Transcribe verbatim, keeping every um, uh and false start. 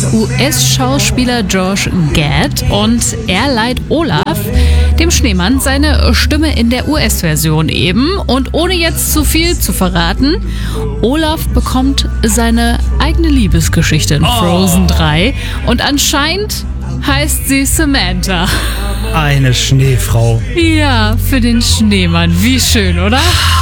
U S-Schauspieler Josh Gad und er leiht Olaf, dem Schneemann, seine Stimme in der U S-Version eben. Und ohne jetzt zu viel zu verraten, Olaf bekommt seine eigene Liebesgeschichte in Frozen drei und anscheinend heißt sie Samantha. Eine Schneefrau. Ja, für den Schneemann. Wie schön, oder?